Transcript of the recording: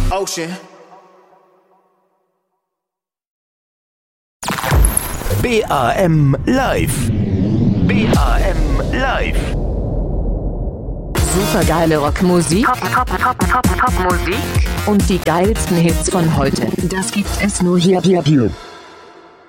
Ocean. BAM Live. BAM Live. Supergeile Rockmusik, Top-Musik und die geilsten Hits von heute. Das gibt es nur hier.